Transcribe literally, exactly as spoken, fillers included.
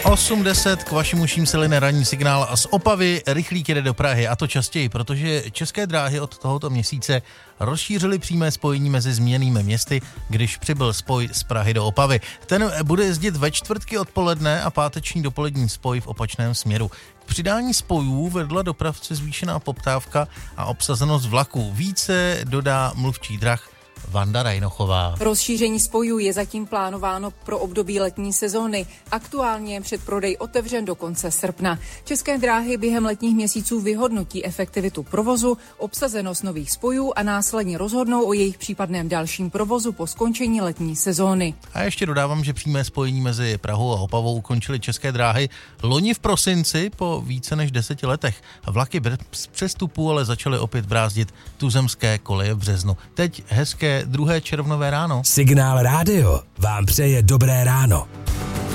osm deset k vašim uším se line ranní signál a z Opavy rychlík jede do Prahy, a to častěji, protože České dráhy od tohoto měsíce rozšířily přímé spojení mezi zmíněnými městy, když přibyl spoj z Prahy do Opavy. Ten bude jezdit ve čtvrtky odpoledne a páteční dopolední spoj v opačném směru. K přidání spojů vedla dopravce zvýšená poptávka a obsazenost vlaků. Více dodá mluvčí drah Vanda Rajnochová. Rozšíření spojů je zatím plánováno pro období letní sezóny. Aktuálně je předprodej otevřen do konce srpna. České dráhy během letních měsíců vyhodnotí efektivitu provozu, obsazenost nových spojů a následně rozhodnou o jejich případném dalším provozu po skončení letní sezóny. A ještě dodávám, že přímé spojení mezi Prahou a Opavou ukončily České dráhy loni v prosinci po více než deseti letech. Vlaky bez přestupů ale začaly opět brázdit tuzemské koleje v březnu. Teď hezké druhé červnové ráno. Signál rádio vám přeje dobré ráno.